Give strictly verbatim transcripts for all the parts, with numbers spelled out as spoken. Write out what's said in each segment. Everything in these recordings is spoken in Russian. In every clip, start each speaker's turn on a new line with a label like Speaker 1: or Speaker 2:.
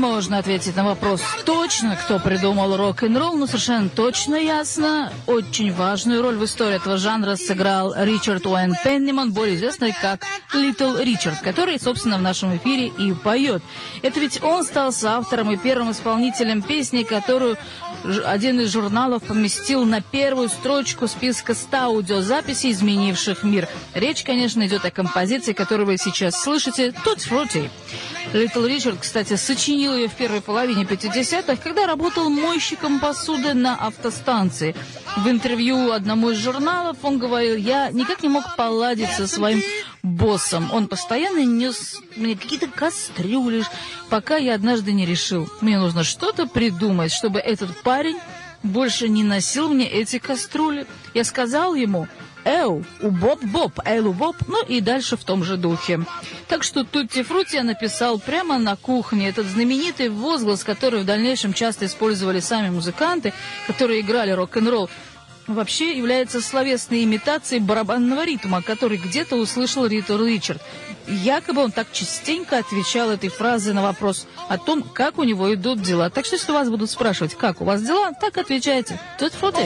Speaker 1: Невозможно ответить на вопрос точно, кто придумал рок-н-ролл, но совершенно точно ясно, очень важную роль в истории этого жанра сыграл Ричард Уэйн Пенниман, более известный как Литл Ричард, который, собственно, в нашем эфире и поет. Это ведь он стал соавтором и первым исполнителем песни, которую один из журналов поместил на первую строчку списка ста аудиозаписей, изменивших мир. Речь, конечно, идет о композиции, которую вы сейчас слышите, «Tutti Frutti». Литл Ричард, кстати, сочинил ее в первой половине пятидесятых, когда работал мойщиком посуды на автостанции. В интервью одному из журналов он говорил: «Я никак не мог поладить со своим боссом. Он постоянно нес мне какие-то кастрюли, пока я однажды не решил, мне нужно что-то придумать, чтобы этот парень больше не носил мне эти кастрюли. Я сказал ему: «Эу, у Боб-Боб, Элу Боб», ну и дальше в том же духе. Так что «Тутти Фрутти» я написал прямо на кухне. Этот знаменитый возглас, который в дальнейшем часто использовали сами музыканты, которые играли рок-н-ролл, вообще является словесной имитацией барабанного ритма, который где-то услышал Литл Ричард. Якобы он так частенько отвечал этой фразой на вопрос о том, как у него идут дела. Так что, если вас будут спрашивать, как у вас дела, так отвечайте: «Тутти Фрутти».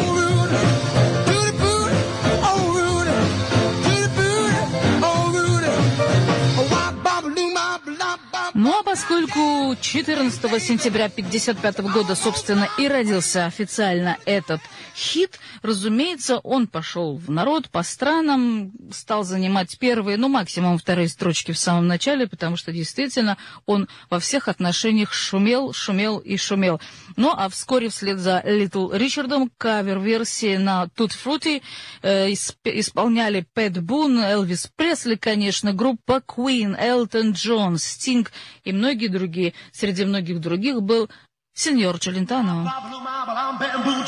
Speaker 1: Ну а поскольку четырнадцатого сентября пятьдесят пятого года, собственно, и родился официально этот хит, разумеется, он пошел в народ по странам, стал занимать первые, ну максимум вторые строчки в самом начале, потому что действительно он во всех отношениях шумел, шумел и шумел. Ну а вскоре вслед за Литл Ричардом кавер-версии на «Tutti Frutti» э, исполняли Пэт Бун, Элвис Пресли, конечно, группа Queen, Элтон Джон, Стинг и многие другие. Среди многих других был сеньор Челентано.